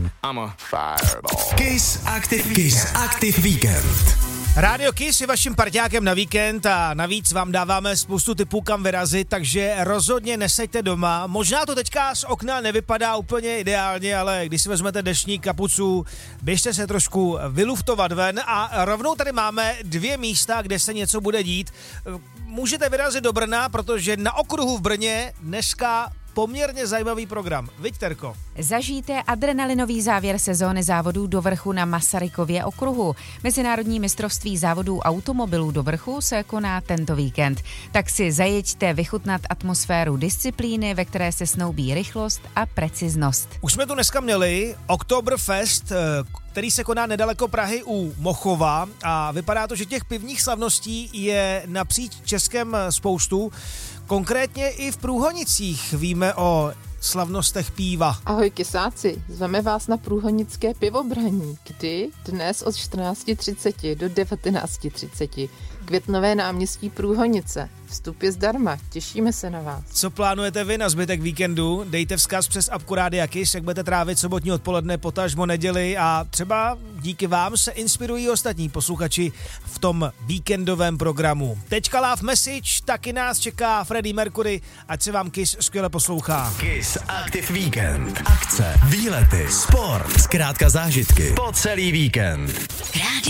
I'm a fireball. Kiss Active Weekend. Rádio Kiss je vaším parťákem na víkend a navíc vám dáváme spoustu tipů, kam vyrazit, takže rozhodně neseďte doma. Možná to teďka z okna nevypadá úplně ideálně, ale když si vezmete deštník, kapucu, běžte se trošku vyluftovat ven a rovnou tady máme 2 místa, kde se něco bude dít. Můžete vyrazit do Brna, protože na okruhu v Brně dneska poměrně zajímavý program. Viď, Terko? Zažijte adrenalinový závěr sezóny závodů do vrchu na Masarykově okruhu. Mezinárodní mistrovství závodů automobilů do vrchu se koná tento víkend. Tak si zajeďte vychutnat atmosféru disciplíny, ve které se snoubí rychlost a preciznost. Už jsme tu dneska měli Oktoberfest, který se koná nedaleko Prahy u Mochova a vypadá to, že těch pivních slavností je napříč Českem spoustu. Konkrétně i v Průhonicích víme o slavnostech piva. Ahoj kysáci, zveme vás na průhonické pivobraní, kdy dnes od 14:30 do 19:30. Květnové náměstí Průhonice. Vstup je zdarma, těšíme se na vás. Co plánujete vy na zbytek víkendu? Dejte vzkaz přes apku Rádia Kiss, jak budete trávit sobotní odpoledne, potažmo neděli a třeba díky vám se inspirují ostatní posluchači v tom víkendovém programu. Teďka Love Message, taky nás čeká Freddie Mercury, ať se vám Kiss skvěle poslouchá. Kiss Active Weekend. Akce, výlety, sport, zkrátka zážitky po celý víkend.